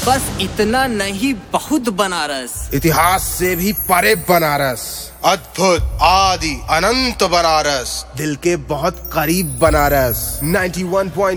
बस इतना नहीं, बहुत बनारस। इतिहास से भी परे बनारस, अद्भुत आदि अनंत बनारस, दिल के बहुत करीब बनारस। 91.